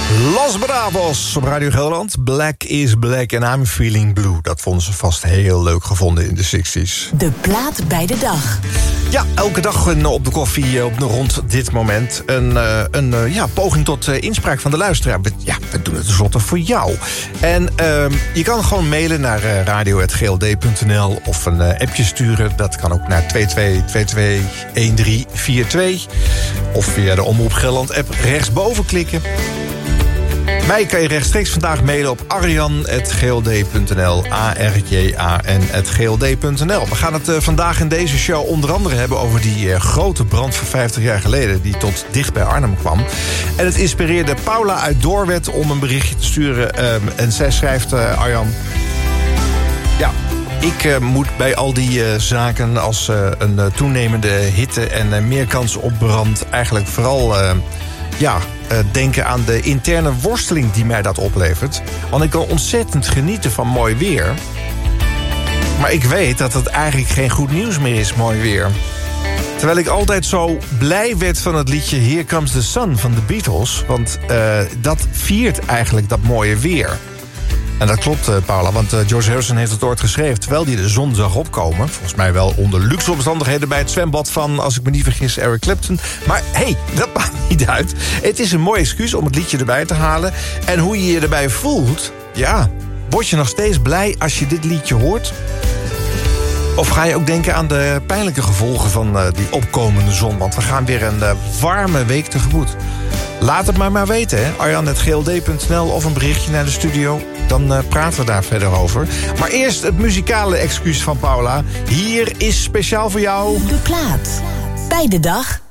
Los Bravos op Radio Gelderland. Black is black and I'm feeling blue. Dat vonden ze vast heel leuk gevonden in de 60s. De plaat bij de dag. Ja, elke dag op de koffie rond dit moment. Een poging tot inspraak van de luisteraar. We doen het tenslotte voor jou. En je kan gewoon mailen naar radio@gld.nl of een appje sturen. Dat kan ook naar 22221342. Of via de Omroep Gelderland app rechtsboven klikken. Mij kan je rechtstreeks vandaag mailen op arjan@gld.nl. arjan@gld.nl. We gaan het vandaag in deze show onder andere hebben over die grote brand van 50 jaar geleden, die tot dicht bij Arnhem kwam. En het inspireerde Paula uit Doorwerth om een berichtje te sturen. En zij schrijft, Arjan, ja, ik moet bij al die zaken als een toenemende hitte en meer kans op brand eigenlijk vooral denken aan de interne worsteling die mij dat oplevert. Want ik kan ontzettend genieten van mooi weer. Maar ik weet dat het eigenlijk geen goed nieuws meer is, mooi weer. Terwijl ik altijd zo blij werd van het liedje Here Comes the Sun van de Beatles. Want dat viert eigenlijk dat mooie weer. En dat klopt, Paula, want George Harrison heeft het ooit geschreven terwijl hij de zon zag opkomen. Volgens mij wel onder luxe omstandigheden bij het zwembad van, als ik me niet vergis, Eric Clapton. Maar hey, dat maakt niet uit. Het is een mooi excuus om het liedje erbij te halen. En hoe je je erbij voelt, ja, word je nog steeds blij als je dit liedje hoort? Of ga je ook denken aan de pijnlijke gevolgen van die opkomende zon? Want we gaan weer een warme week tegemoet. Laat het maar weten, hè. arjan@gld.nl of een berichtje naar de studio. Dan praten we daar verder over. Maar eerst het muzikale excuus van Paula. Hier is speciaal voor jou De plaat bij de dag.